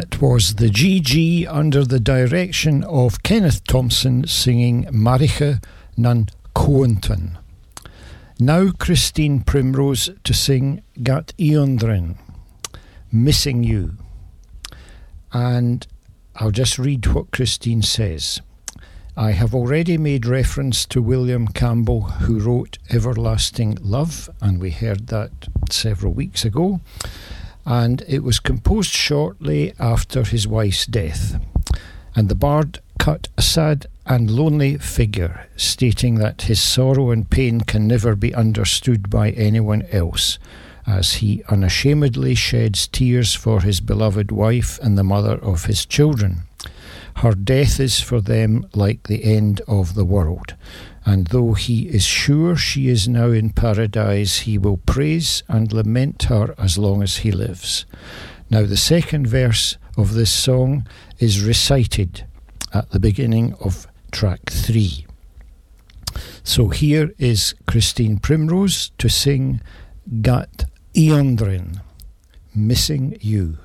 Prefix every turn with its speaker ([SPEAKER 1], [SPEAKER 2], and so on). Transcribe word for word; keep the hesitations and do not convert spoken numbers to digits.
[SPEAKER 1] That was the G G under the direction of Kenneth Thompson singing Maricha nan Coenton. Now Christine Primrose to sing Gat Iondrin, Missing You. And I'll just read what Christine says. I have already made reference to William Campbell, who wrote Everlasting Love, and we heard that several weeks ago. And it was composed shortly after his wife's death. And the bard cut a sad and lonely figure, stating that his sorrow and pain can never be understood by anyone else, as he unashamedly sheds tears for his beloved wife and the mother of his children. Her death is for them like the end of the world, and though he is sure she is now in paradise, he will praise and lament her as long as he lives. Now the second verse of this song is recited at the beginning of track three. So here is Christine Primrose to sing Gat Iondrin, Missing You.